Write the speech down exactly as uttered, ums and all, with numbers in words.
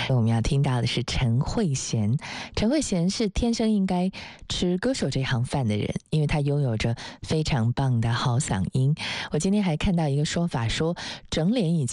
我们要听到的是陈慧娴。陈慧娴是天生应该吃歌手这行饭的人，因为她拥有着非常棒的好嗓音。我今天还看到一个说法说，整脸已经